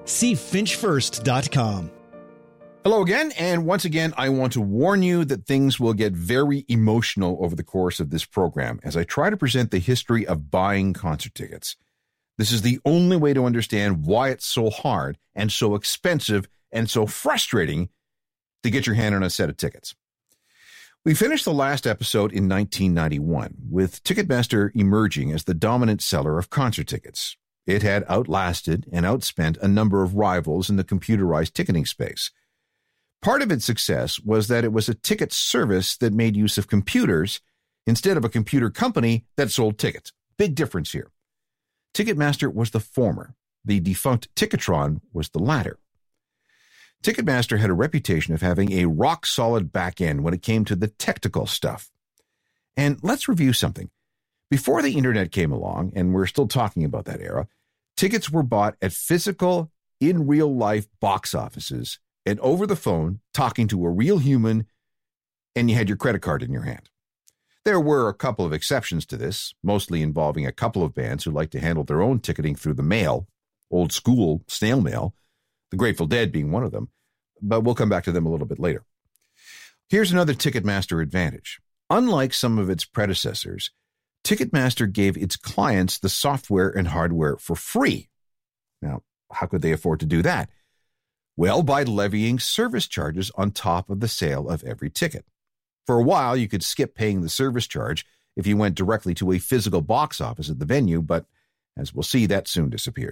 See finchfirst.com. Hello again, and once again, I want to warn you that things will get very emotional over the course of this program as I try to present the history of buying concert tickets. This is the only way to understand why it's so hard and so expensive and so frustrating to get your hand on a set of tickets. We finished the last episode in 1991, with Ticketmaster emerging as the dominant seller of concert tickets. It had outlasted and outspent a number of rivals in the computerized ticketing space. Part of its success was that it was a ticket service that made use of computers instead of a computer company that sold tickets. Big difference here. Ticketmaster was the former. The defunct Ticketron was the latter. Ticketmaster had a reputation of having a rock-solid back end when it came to the technical stuff. And let's review something. Before the internet came along, and we're still talking about that era, tickets were bought at physical, in real-life box offices and over the phone, talking to a real human, and you had your credit card in your hand. There were a couple of exceptions to this, mostly involving a couple of bands who liked to handle their own ticketing through the mail, old school snail mail, the Grateful Dead being one of them, but we'll come back to them a little bit later. Here's another Ticketmaster advantage. Unlike some of its predecessors, Ticketmaster gave its clients the software and hardware for free. Now, how could they afford to do that? Well, by levying service charges on top of the sale of every ticket. For a while, you could skip paying the service charge if you went directly to a physical box office at the venue, but as we'll see, that soon disappeared.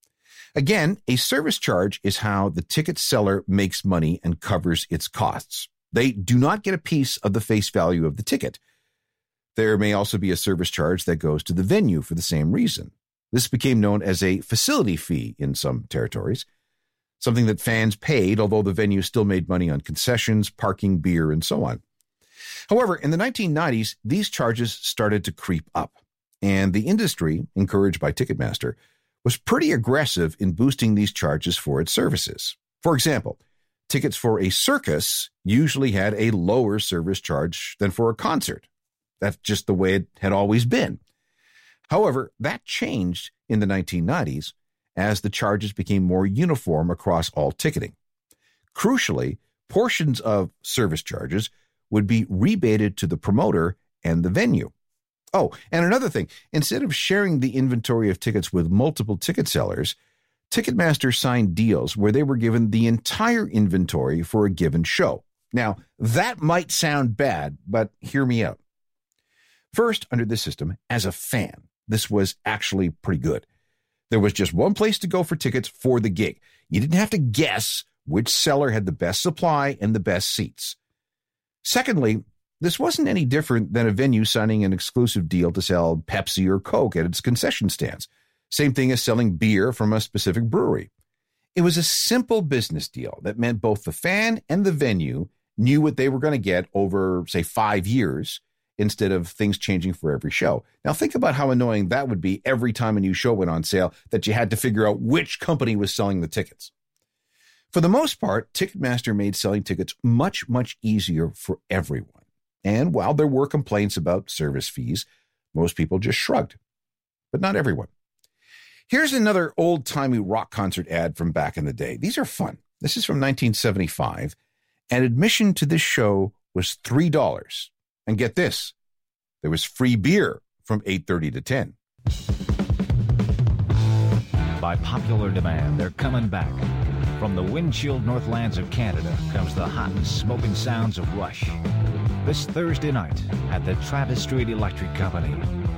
Again, a service charge is how the ticket seller makes money and covers its costs. They do not get a piece of the face value of the ticket. There may also be a service charge that goes to the venue for the same reason. This became known as a facility fee in some territories, something that fans paid, although the venue still made money on concessions, parking, beer, and so on. However, in the 1990s, these charges started to creep up, and the industry, encouraged by Ticketmaster, was pretty aggressive in boosting these charges for its services. For example, tickets for a circus usually had a lower service charge than for a concert. That's just the way it had always been. However, that changed in the 1990s as the charges became more uniform across all ticketing. Crucially, portions of service charges would be rebated to the promoter and the venue. Oh, and another thing, instead of sharing the inventory of tickets with multiple ticket sellers, Ticketmaster signed deals where they were given the entire inventory for a given show. Now, that might sound bad, but hear me out. First, under this system, as a fan, this was actually pretty good. There was just one place to go for tickets for the gig. You didn't have to guess which seller had the best supply and the best seats. Secondly, this wasn't any different than a venue signing an exclusive deal to sell Pepsi or Coke at its concession stands. Same thing as selling beer from a specific brewery. It was a simple business deal that meant both the fan and the venue knew what they were going to get over, say, 5 years, instead of things changing for every show. Now think about how annoying that would be every time a new show went on sale that you had to figure out which company was selling the tickets. For the most part, Ticketmaster made selling tickets much, much easier for everyone. And while there were complaints about service fees, most people just shrugged. But not everyone. Here's another old-timey rock concert ad from back in the day. These are fun. This is from 1975, and admission to this show was $3. And get this, there was free beer from 8:30 to 10. By popular demand, they're coming back. From the wind-chilled northlands of Canada comes the hot and smoking sounds of Rush. This Thursday night at the Travis Street Electric Company.